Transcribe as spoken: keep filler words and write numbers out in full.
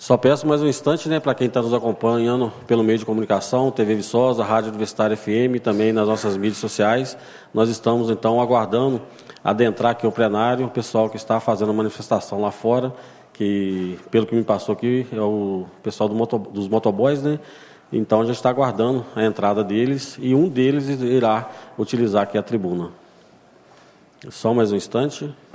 Só peço mais um instante, né, para quem está nos acompanhando pelo meio de comunicação, T V Viçosa, Rádio Universitária F M, também nas nossas mídias sociais. Nós estamos, então, aguardando adentrar aqui o plenário, o pessoal que está fazendo a manifestação lá fora, que, pelo que me passou aqui, é o pessoal do moto, dos motoboys, né? Então, a gente está aguardando a entrada deles e um deles irá utilizar aqui a tribuna. Só mais um instante.